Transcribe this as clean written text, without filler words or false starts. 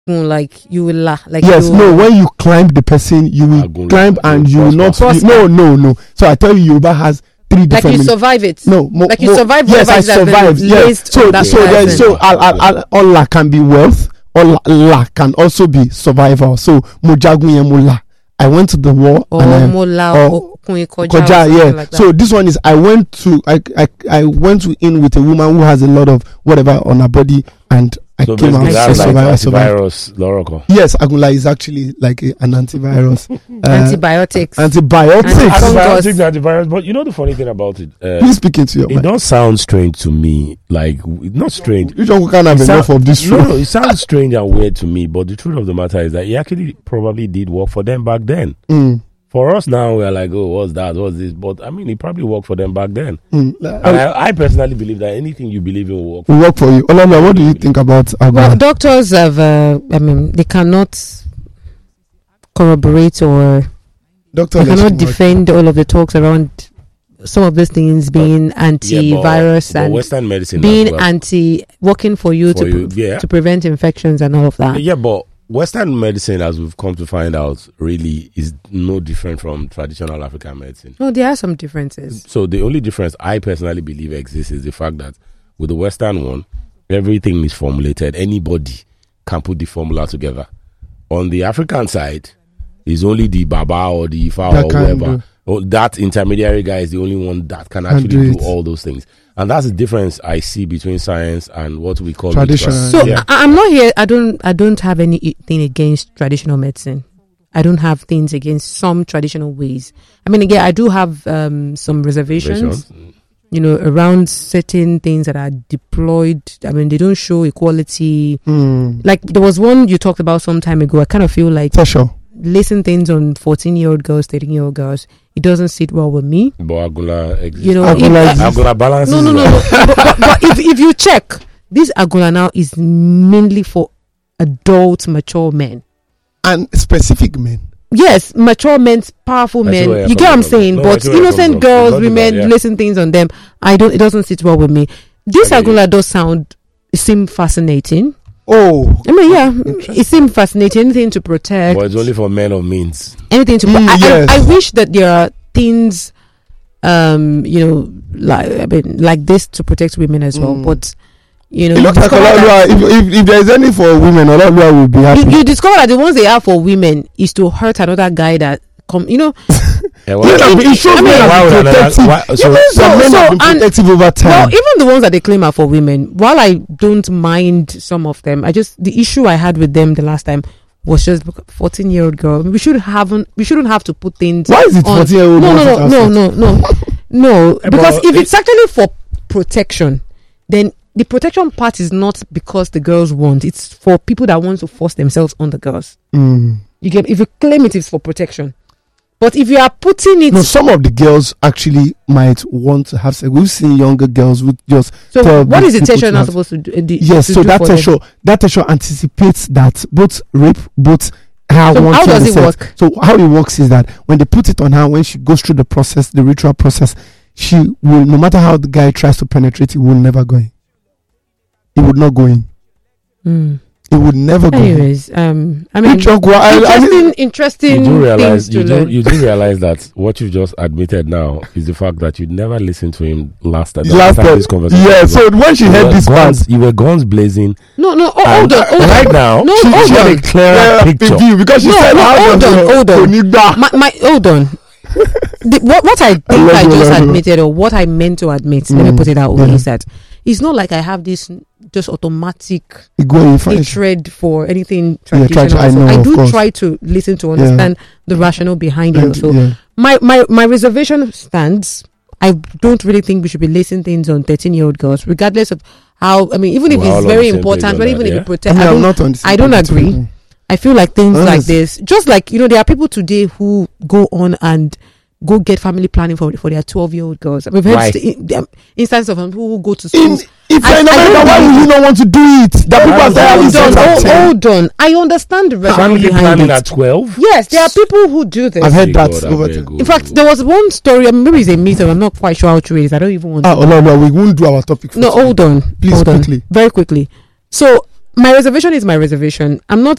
like you will laugh. Like yes, no. When you climb the person, you will climb and you will not. No. So I tell you, Yoruba has 3 different. Like you survive it. No, like you survive. Yes, I survived. Yes. So Allah can be wealth. Allah can also be survival. So mojagun mola. I went to the war. Yeah. Like so this one is I went in with a woman who has a lot of whatever on her body, and I came out as a antivirus. Loroco. Yes, Agula is actually like an antivirus. Antibiotics. Antivirus. But you know the funny thing about it? Please speak into your mic. It does sound strange to me. Like, not strange. You don't can't have enough of this show. No, it sounds strange and weird to me. But the truth of the matter is that he actually probably did work for them back then. For us now, we're like, oh, what's that? What's this? But I mean, it probably worked for them back then. And I personally believe that anything you believe in will work for you. Olala, what do you think about Well, doctors have, they cannot corroborate or they cannot defend all of the talks around some of these things being antivirus and Western medicine being working for you to prevent infections and all of that. Yeah, but Western medicine, as we've come to find out, really is no different from traditional African medicine. No, there are some differences. So the only difference I personally believe exists is the fact that with the Western one, everything is formulated. Anybody can put the formula together. On the African side, it's only the Baba or the Ifa or whoever. That intermediary guy is the only one that can actually do all those things. And that's the difference I see between science and what we call traditional. So I'm not here. I don't have anything against traditional medicine. I don't have things against some traditional ways. I mean, again, I do have some reservations. Around certain things that are deployed. I mean, they don't show equality. Like there was one you talked about some time ago. I kind of feel like lacing things on 14-year-old girls, 13-year-old girls, it doesn't sit well with me. But Agula balances. No. but if you check, this Agula now is mainly for adult, mature men. And specific men. Yes, mature men, powerful men. You get what I'm saying? But innocent girls, women, lacing things on them, it doesn't sit well with me. This Agula does seem fascinating. Oh, I mean, it seemed fascinating. Anything to protect. But it's only for men of means. Anything to. I wish that there are things, like this to protect women as well. But it looks like if there is any for women, Ololua will be happy. You discover that the ones they have for women is to hurt another guy that come. It shows men have been protective over time. Well, even the ones that they claim are for women, while I don't mind some of them, the issue I had with them the last time was just 14-year-old girl. We shouldn't have to put things. Why is it 14-year-old? No. Because if it's actually for protection, then the protection part is not because the girls want. It's for people that want to force themselves on the girls. If you claim it is for protection. But if you are putting it... No, some of the girls actually might want to have sex. We've seen younger girls with just... So what is the Tesho not supposed to do? That Tesho anticipates that both rape, both her wanting how does it work? So how it works is that when they put it on her, when she goes through the process, the ritual process, she will, no matter how the guy tries to penetrate, it will never go in. It would not go in. It would never go. Anyways, interesting. You do realize that what you just admitted now is the fact that you never listened to him last time this conversation. Yeah, so when she heard this part, you were guns blazing. Hold on. Right now, she had a clearer picture because she said, hold on. What I think I just admitted, or what I meant to admit, let me put it that way, is that it's not like I have this just automatic hatred for anything traditional. I do try to listen to understand the rationale behind it. So my reservation stands. I don't really think we should be lacing things on 13-year-old girls, regardless of how. I mean, even if it's very important, but even if it protects, I don't agree. I feel like things like this, just like there are people today who go on and go get family planning for their 12-year-old girls. We've heard instances of people who go to schools. If you're in America, why would you not want to do it? Hold on. I understand the rationale behind planning at 12. Yes, there are people who do this. I've heard that. In fact, there was one story. Maybe it's a myth. I'm not quite sure how true it is. I don't even want to. No, we won't do our topic. No, hold on. Please, quickly. Very quickly. So my reservation is my reservation. I'm not